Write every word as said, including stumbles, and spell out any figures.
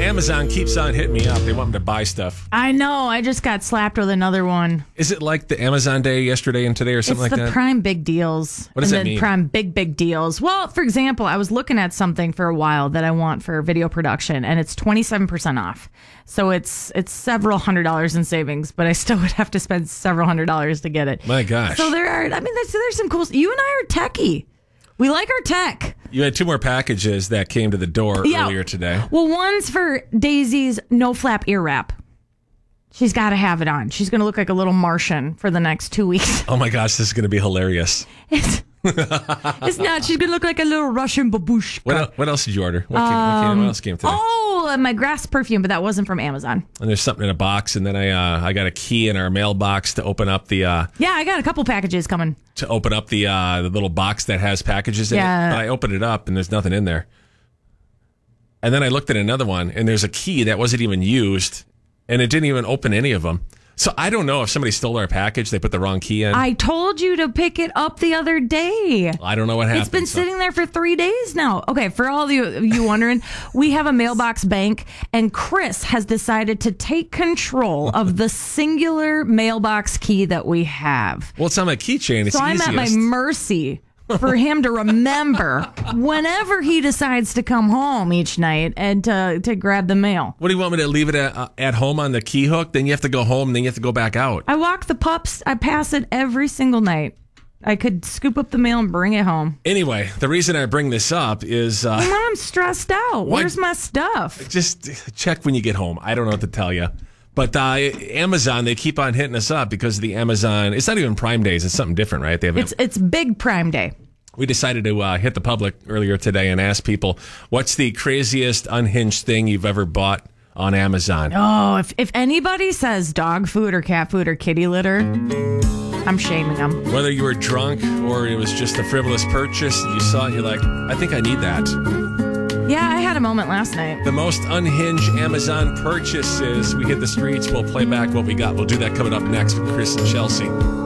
Amazon keeps on hitting me up. They want me to buy stuff. I know. I just got slapped with another one. Is it like the Amazon Day yesterday and today or something it's like the that? Prime Big Deals. What does and that then mean? Prime Big Big Deals. Well, for example, I was looking at something for a while that I want for video production, and it's twenty-seven percent off. So it's it's several hundred dollars in savings, but I still would have to spend several hundred dollars to get it. My gosh. So there are. I mean, there's, there's some cool. You and I are techie. We like our tech. You had two more packages that came to the door Yeah. earlier today. Well, one's for Daisy's no flap ear wrap. She's got to have it on. She's going to look like a little Martian for the next two weeks. Oh my gosh, this is going to be hilarious. It's, it's not. She's going to look like a little Russian babushka. What, el- what else did you order? What, came, what, came, what else came today? Oh, and my grass perfume, but that wasn't from Amazon. And there's something in a box, and then I uh, I got a key in our mailbox to open up the uh, Yeah, I got a couple packages coming. to open up the uh, the little box that has packages in Yeah. it. But I opened it up, and there's nothing in there. And then I looked at another one, and there's a key that wasn't even used, and it didn't even open any of them. So I don't know if somebody stole our package. They put the wrong key in. I, I told you to pick it up the other day. I don't know what happened. It's been so- sitting there for three days now. Okay, for all of you, you wondering, we have a mailbox bank, and Chris has decided to take control of the singular mailbox key that we have. Well, it's on my keychain. It's So I'm easiest. at my mercy for him to remember whenever he decides to come home each night and to, to grab the mail. What do you want me to leave it at, uh, at home on the key hook? Then you have to go home, and then you have to go back out. I walk the pups. I pass it every single night. I could scoop up the mail and bring it home. Anyway, the reason I bring this up is uh, When I'm stressed out, Why- where's my stuff? just check when you get home. I don't know what to tell you. But uh, Amazon, they keep on hitting us up because of the Amazon. It's not even Prime Days. It's something different, right? They have. It's it's big Prime Day. We decided to uh, hit the public earlier today and ask people, what's the craziest unhinged thing you've ever bought on Amazon? Oh, if if anybody says dog food or cat food or kitty litter, I'm shaming them. Whether you were drunk or it was just a frivolous purchase, you saw it, you're like, I think I need that. Yeah, I had a moment last night. The most unhinged Amazon purchases. We hit the streets. We'll play back what we got. We'll do that coming up next with Chris and Chelsea.